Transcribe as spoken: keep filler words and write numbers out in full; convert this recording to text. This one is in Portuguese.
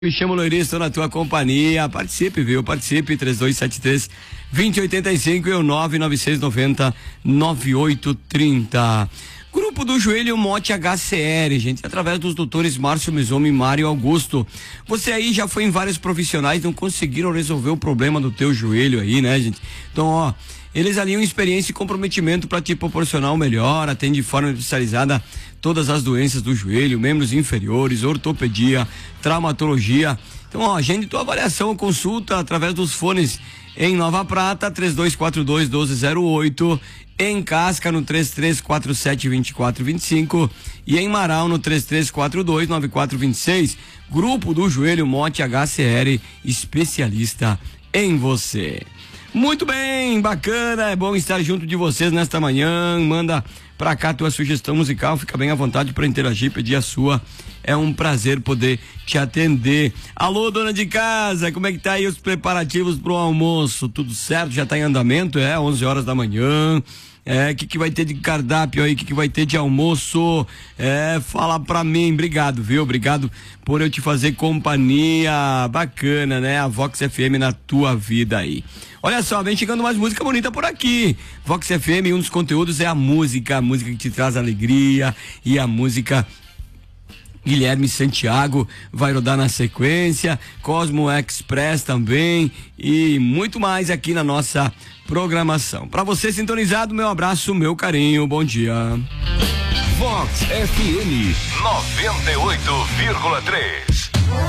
Me chamo Loirinho, estou na tua companhia. Participe, viu? Participe, três dois sete três, dois zero oito cinco e o nove nove seis nove zero, nove oito três zero. Grupo do Joelho Mote H C R, gente, através dos doutores Márcio Mizomi e Mário Augusto. Você aí já foi em vários profissionais, não conseguiram resolver o problema do teu joelho aí, né, gente? Então, ó, eles aliam experiência e comprometimento para te proporcionar o melhor, atende de forma especializada todas as doenças do joelho, membros inferiores, ortopedia, traumatologia. Então, ó, agende tua avaliação, consulta através dos fones em Nova Prata, três dois quatro dois, um dois zero oito, em Casca no três três quatro sete, dois quatro dois cinco e em Marau no três três quatro dois, nove quatro dois seis. Grupo do Joelho Mote H C R, especialista em você. Muito bem, bacana, é bom estar junto de vocês nesta manhã. Manda pra cá tua sugestão musical, fica bem à vontade para interagir, pedir a sua. É um prazer poder te atender. Alô, dona de casa, como é que tá aí os preparativos pro almoço? Tudo certo? Já tá em andamento? É, onze horas da manhã. É, o que que vai ter de cardápio aí? O que que vai ter de almoço? É, fala pra mim, obrigado, viu? Obrigado por eu te fazer companhia, bacana, né? A Vox F M na tua vida aí. Olha só, vem chegando mais música bonita por aqui. Vox F M, um dos conteúdos é a música, a música que te traz alegria e a música Guilherme Santiago vai rodar na sequência, Cosmo Express também e muito mais aqui na nossa programação. Para você sintonizado, meu abraço, meu carinho, bom dia. Vox F M noventa e oito vírgula três.